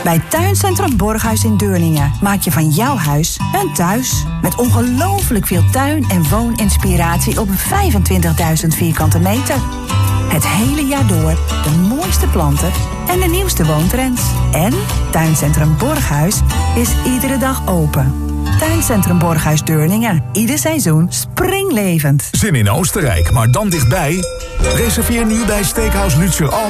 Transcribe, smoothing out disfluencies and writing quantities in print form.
Bij Tuincentrum Borghuis in Deurningen maak je van jouw huis een thuis. Met ongelooflijk veel tuin- en wooninspiratie op 25.000 vierkante meter. Het hele jaar door de mooiste planten en de nieuwste woontrends. En Tuincentrum Borghuis is iedere dag open. Tuincentrum Borghuis Deurningen. Ieder seizoen springlevend. Zin in Oostenrijk, maar dan dichtbij? Reserveer nu bij Steakhouse Lutzer